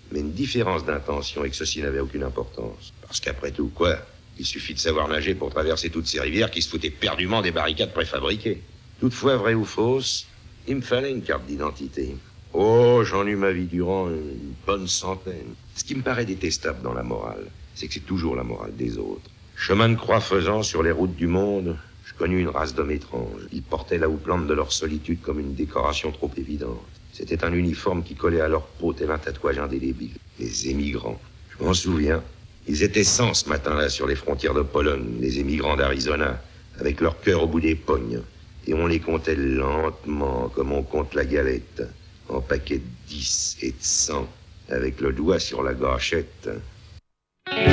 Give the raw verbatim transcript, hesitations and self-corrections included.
mais une différence d'intention et que ceci n'avait aucune importance. Parce qu'après tout, quoi? Il suffit de savoir nager pour traverser toutes ces rivières qui se foutaient perdument des barricades préfabriquées. Toutefois, vraie ou fausse, il me fallait une carte d'identité. Oh, j'en eus ma vie durant une bonne centaine. Ce qui me paraît détestable dans la morale, c'est que c'est toujours la morale des autres. Chemin de croix faisant sur les routes du monde, je connus une race d'hommes étranges. Ils portaient la houppelande de leur solitude comme une décoration trop évidente. C'était un uniforme qui collait à leur peau tel un tatouage indélébile. Les émigrants. Je m'en souviens. Ils étaient cent ce matin-là sur les frontières de Pologne, les émigrants d'Arizona, avec leur cœur au bout des pognes. Et on les comptait lentement, comme on compte la galette, en paquets de dix et de cent, avec le doigt sur la gâchette.